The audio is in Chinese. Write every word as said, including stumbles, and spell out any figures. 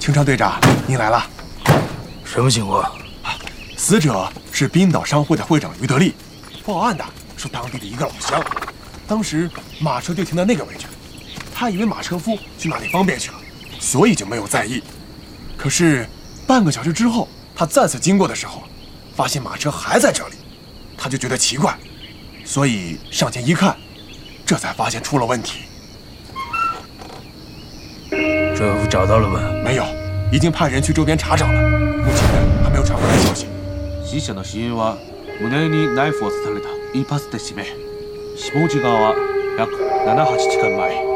青川队长，您来了。 什么情况？ 死者是滨岛商会的会长于德利，报案的是当地的一个老乡。当时马车就停在那个位置，他以为马车夫去那里方便去了，所以就没有在意。可是半个小时之后，他再次经过的时候，发现马车还在这里，他就觉得奇怪，所以上前一看，这才发现出了问题。 车夫找到了吗？ 没有，已经派人去周边查找了，目前还没有传回来消息。 死者の死因は胸にナイフを刺された一発で死命。死亡時間は約なな、はちじかんまえ。